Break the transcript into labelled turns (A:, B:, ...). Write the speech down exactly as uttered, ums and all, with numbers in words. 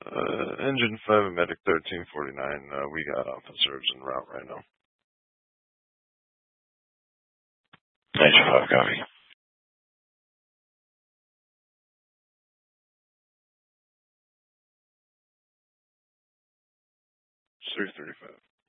A: Uh, engine five and medic thirteen forty-nine. Uh, we got officers en route right now.
B: Engine five, copy.
A: six thirty-five.